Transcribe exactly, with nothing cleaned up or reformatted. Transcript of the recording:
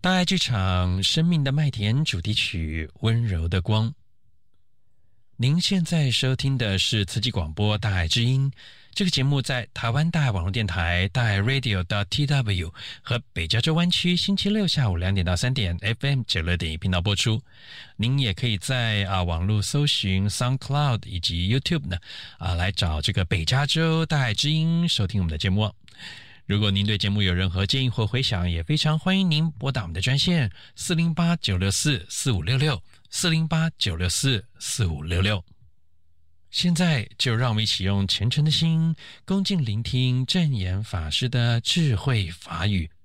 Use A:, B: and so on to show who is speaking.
A: 大爱剧场《生命的麦田》主题曲《温柔的光》。您现在收听的是慈济广播大爱之音，这个节目在台湾大爱网络电台大爱 radio.T W 和北加州湾区星期六下午两点到三点 F M 九六点一频道播出。您也可以在啊网络搜寻 SoundCloud 以及 YouTube 呢啊来找这个北加州大爱之音收听我们的节目。如果您对节目有任何建议或回响，也非常欢迎您拨打我们的专线四零八九六四四五六六 四零八九六四四五六六。现在就让我们一起用虔诚的心恭敬聆听证严法师的智慧法语。